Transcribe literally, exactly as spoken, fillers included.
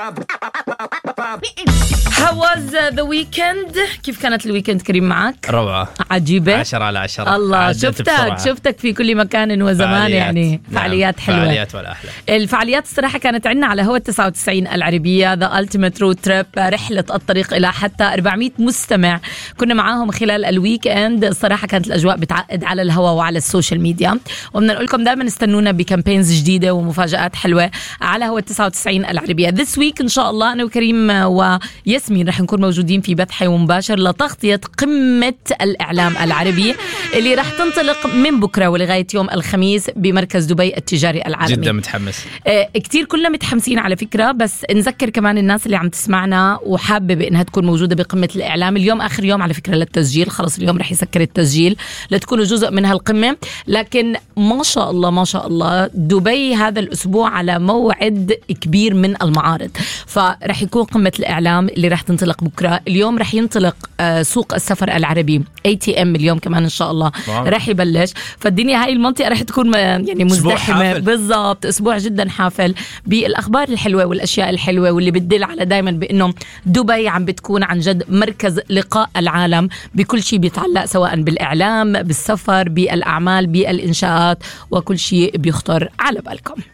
How was the weekend? كيف كانت الويكند كريم معك؟ روعة عجيبة عشرة على عشرة. الله شفتك بسرعة. شفتك في كل مكان وزمان فعاليات. يعني فعاليات نعم. حلوة فعاليات ولا أحلى. الفعاليات الصراحة كانت عندنا على هوا تسعة وتسعين العربية The Ultimate Road Trip رحلة الطريق إلى حتى أربعمية مستمع كنا معاهم خلال الويك اند. الصراحة كانت الأجواء بتعقد على الهوا وعلى السوشيال ميديا وبدنا نقول لكم دائما استنونا بكامبينز جديدة ومفاجآت حلوة على هوا تسعة وتسعين العربية. This week إن شاء الله أنا وكريم وياسمين رح نكون موجودين في بث حي ومباشر لتغطية قمة الإعلام العربي اللي رح تنطلق من بكرة ولغاية يوم الخميس بمركز دبي التجاري العالمي. جدا متحمس. اه كتير كلنا متحمسين على فكرة بس نذكر كمان الناس اللي عم تسمعنا وحابة بأنها تكون موجودة بقمة الإعلام. اليوم آخر يوم على فكرة للتسجيل خلص اليوم رح يسكر التسجيل لتكونوا جزء من هالقمة. لكن ما شاء الله ما شاء الله دبي هذا الأسبوع على موعد كبير من المعارض فرح يكون قمة الإعلام اللي رح تنطلق بكرة. اليوم رح ينطلق اه سوق السفر العربي إيه تي إم اليوم كمان إن شاء الله رح يبلش. فالدنيا هاي المنطقة رح تكون يعني مزدحمة بالضبط. أسبوع جدا حافل بالأخبار الحلوة والأشياء الحلوة واللي بتدل على دايما بأنه دبي عم بتكون عن جد مركز لقاء العالم بكل شيء بيتعلق سواء بالإعلام بالسفر بالأعمال بالإنشاءات وكل شيء بيخطر على بالكم.